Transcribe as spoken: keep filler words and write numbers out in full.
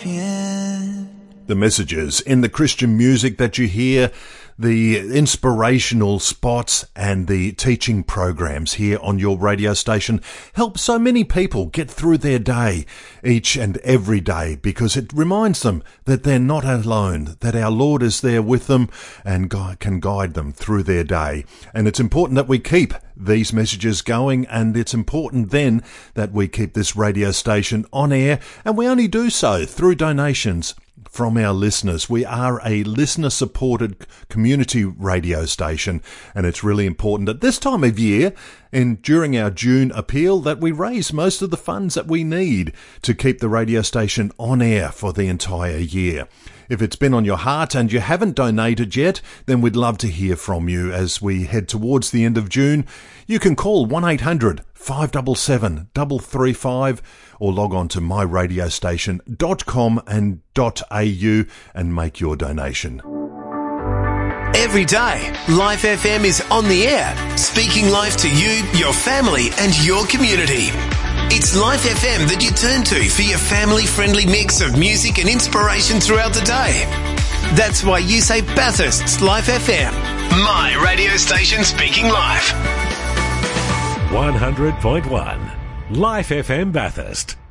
champion. The messages in the Christian music that you hear, the inspirational spots and the teaching programs here on your radio station help so many people get through their day each and every day, because it reminds them that they're not alone, that our Lord is there with them and can guide them through their day. And it's important that we keep these messages going, and it's important then that we keep this radio station on air, and we only do so through donations from our listeners. We are a listener-supported community radio station, and it's really important at this time of year and during our June appeal that we raise most of the funds that we need to keep the radio station on air for the entire year. If it's been on your heart and you haven't donated yet, then we'd love to hear from you as we head towards the end of June. You can call one eight hundred five seven seven three three five or log on to my radio station dot com and .au and make your donation. Every day, Life F M is on the air, speaking life to you, your family and your community. It's Life F M that you turn to for your family-friendly mix of music and inspiration throughout the day. That's why you say Bathurst's Life F M, my radio station speaking life. one hundred point one Life F M Bathurst.